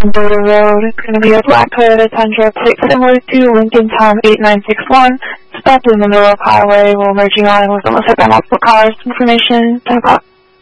Boulder Road. It's going to be a black Toyota Tundra plate similar to Lincoln Tom 8961. Stopped in the middle of highway while merging on with almost hit by multiple cars. Information 10 o'clock.